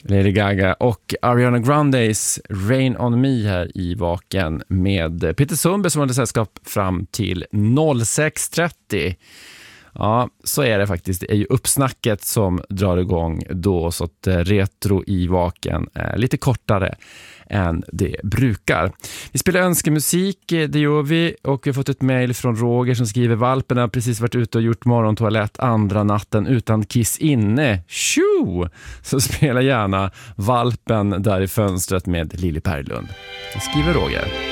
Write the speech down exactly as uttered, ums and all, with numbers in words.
Lady Gaga och Ariana Grandes Rain on Me här i Vaken med Peter Sundberg som hade sällskap fram till sex trettio. Ja, så är det faktiskt. Det är ju uppsnacket som drar igång då, så att retro i Vaken är lite kortare än det brukar. Vi spelar önskemusik, det gör vi, och vi har fått ett mejl från Roger som skriver: Valpen har precis varit ute och gjort morgontoalett andra natten utan kiss inne. Tjo! Så spela gärna Valpen där i fönstret med Lili Perlund. Det skriver Roger.